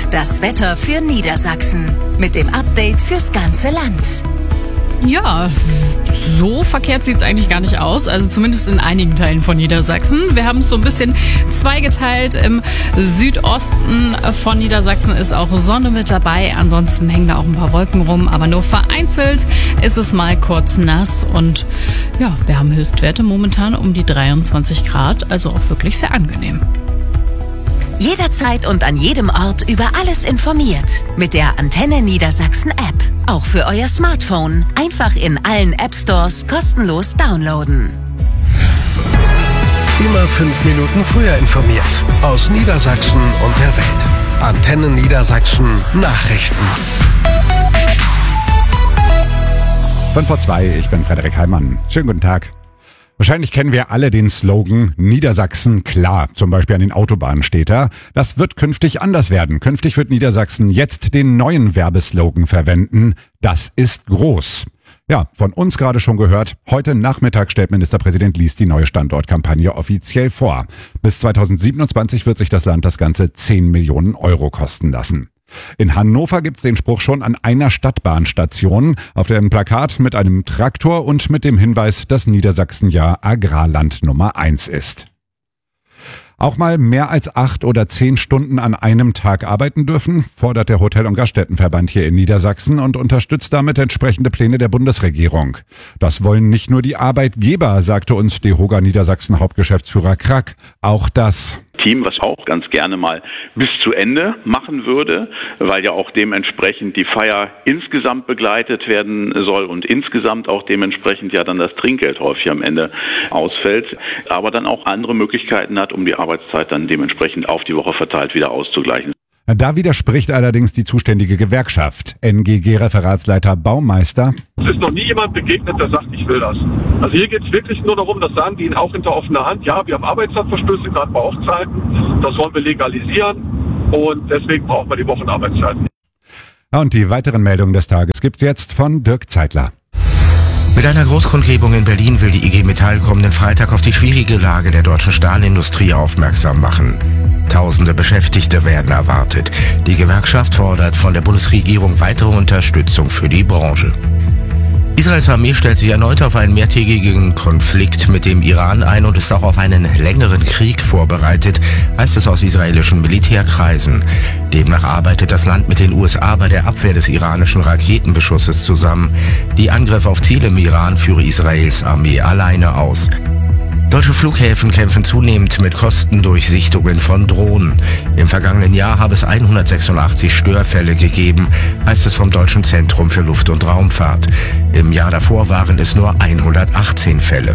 das Wetter für Niedersachsen. Mit dem Update fürs ganze Land. Ja, so verkehrt sieht es eigentlich gar nicht aus, also zumindest in einigen Teilen von Niedersachsen. Wir haben es so ein bisschen zweigeteilt. Im Südosten von Niedersachsen ist auch Sonne mit dabei, ansonsten hängen da auch ein paar Wolken rum, aber nur vereinzelt ist es mal kurz nass und ja, wir haben Höchstwerte momentan um die 23 Grad, also auch wirklich sehr angenehm. Jederzeit und an jedem Ort über alles informiert. Mit der Antenne Niedersachsen App. Auch für euer Smartphone. Einfach in allen App-Stores kostenlos downloaden. Immer 5 Minuten früher informiert. Aus Niedersachsen und der Welt. Antenne Niedersachsen Nachrichten. 5:02, ich bin Frederik Heimann. Schönen guten Tag. Wahrscheinlich kennen wir alle den Slogan Niedersachsen klar. Zum Beispiel an den Autobahnen steht da. Das wird künftig anders werden. Künftig wird Niedersachsen jetzt den neuen Werbeslogan verwenden. Das ist groß. Ja, von uns gerade schon gehört. Heute Nachmittag stellt Ministerpräsident Lies die neue Standortkampagne offiziell vor. Bis 2027 wird sich das Land das Ganze 10 Millionen Euro kosten lassen. In Hannover gibt's den Spruch schon an einer Stadtbahnstation, auf dem Plakat mit einem Traktor und mit dem Hinweis, dass Niedersachsen ja Agrarland Nummer 1 ist. Auch mal mehr als 8 oder 10 Stunden an einem Tag arbeiten dürfen, fordert der Hotel- und Gaststättenverband hier in Niedersachsen und unterstützt damit entsprechende Pläne der Bundesregierung. Das wollen nicht nur die Arbeitgeber, sagte uns DEHOGA Niedersachsen Hauptgeschäftsführer Krack. Auch das Team, was auch ganz gerne mal bis zu Ende machen würde, weil ja auch dementsprechend die Feier insgesamt begleitet werden soll und insgesamt auch dementsprechend ja dann das Trinkgeld häufig am Ende ausfällt, aber dann auch andere Möglichkeiten hat, um die Arbeitszeit dann dementsprechend auf die Woche verteilt wieder auszugleichen. Da widerspricht allerdings die zuständige Gewerkschaft. NGG-Referatsleiter Baumeister. Es ist noch nie jemand begegnet, der sagt, ich will das. Also hier geht es wirklich nur darum, das sagen die Ihnen auch hinter offener Hand. Ja, wir haben Arbeitszeitverstöße, gerade bei Hochzeiten. Das wollen wir legalisieren und deswegen brauchen wir die Wochenarbeitszeiten. Und die weiteren Meldungen des Tages gibt's jetzt von Dirk Zeitler. Mit einer Großkundgebung in Berlin will die IG Metall kommenden Freitag auf die schwierige Lage der deutschen Stahlindustrie aufmerksam machen. Tausende Beschäftigte werden erwartet. Die Gewerkschaft fordert von der Bundesregierung weitere Unterstützung für die Branche. Israels Armee stellt sich erneut auf einen mehrtägigen Konflikt mit dem Iran ein und ist auch auf einen längeren Krieg vorbereitet, heißt es aus israelischen Militärkreisen. Demnach arbeitet das Land mit den USA bei der Abwehr des iranischen Raketenbeschusses zusammen. Die Angriffe auf Ziele im Iran führe Israels Armee alleine aus. Deutsche Flughäfen kämpfen zunehmend mit Kostendurchsichtungen von Drohnen. Im vergangenen Jahr habe es 186 Störfälle gegeben, heißt es vom Deutschen Zentrum für Luft- und Raumfahrt. Im Jahr davor waren es nur 118 Fälle.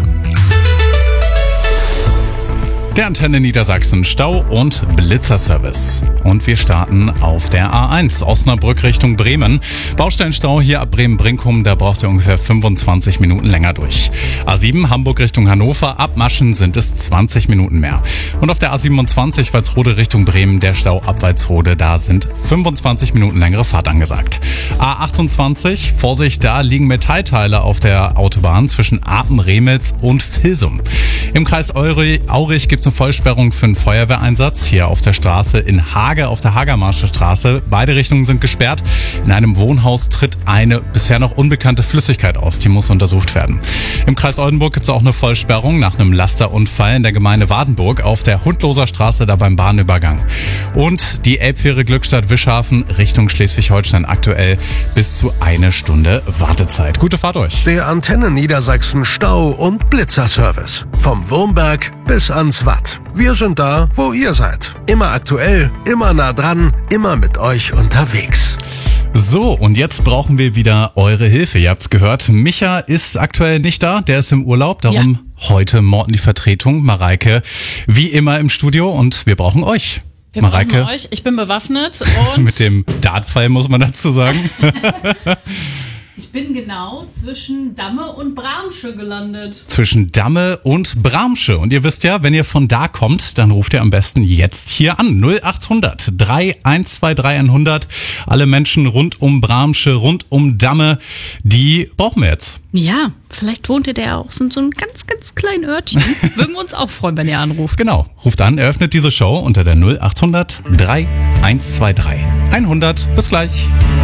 Der Antenne Niedersachsen Stau- und Blitzerservice. Und wir starten auf der A1 Osnabrück Richtung Bremen. Baustellenstau hier ab Bremen-Brinkum, da braucht ihr ungefähr 25 Minuten länger durch. A7 Hamburg Richtung Hannover, ab Maschen sind es 20 Minuten mehr. Und auf der A27 Walsrode Richtung Bremen, der Stau ab Walsrode, da sind 25 Minuten längere Fahrt angesagt. A28, Vorsicht, da liegen Metallteile auf der Autobahn zwischen Apen-Remitz und Vilsum. Im Kreis Aurich gibt es eine Vollsperrung für einen Feuerwehreinsatz hier auf der Straße in Hage, auf der Hagermarscher Straße. Beide Richtungen sind gesperrt. In einem Wohnhaus tritt eine bisher noch unbekannte Flüssigkeit aus. Die muss untersucht werden. Im Kreis Oldenburg gibt es auch eine Vollsperrung nach einem Lasterunfall in der Gemeinde Wadenburg auf der Hundloser Straße, da beim Bahnübergang. Und die Elbfähre Glückstadt-Wischhafen Richtung Schleswig-Holstein aktuell bis zu 1 Stunde Wartezeit. Gute Fahrt euch. Der Antenne Niedersachsen Stau- und Blitzerservice. Vom Wurmberg bis ans Watt. Wir sind da, wo ihr seid. Immer aktuell, immer nah dran, immer mit euch unterwegs. So, und jetzt brauchen wir wieder eure Hilfe. Ihr habt's gehört, Micha ist aktuell nicht da, der ist im Urlaub. Darum heute Morten die Vertretung. Mareike, wie immer im Studio und wir brauchen euch. Wir Mareike, brauchen euch, ich bin bewaffnet und mit dem Dartpfeil muss man dazu sagen. ich bin genau zwischen Damme und Bramsche gelandet. Zwischen Damme und Bramsche. Und ihr wisst ja, wenn ihr von da kommt, dann ruft ihr am besten jetzt hier an. 0800 3123 100. Alle Menschen rund um Bramsche, rund um Damme, die brauchen wir jetzt. Ja, vielleicht wohnt ihr da auch so ein ganz, ganz kleinen Örtchen. Würden wir uns auch freuen, wenn ihr anruft. Genau, ruft an, eröffnet diese Show unter der 0800 3123 100. Bis gleich.